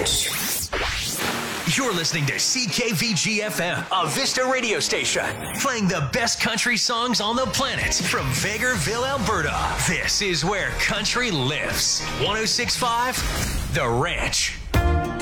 Ranch. You're listening to CKVG-FM, a Vista radio station, playing the best country songs on the planet from Vegreville, Alberta. This is where country lives. 106.5, The Ranch.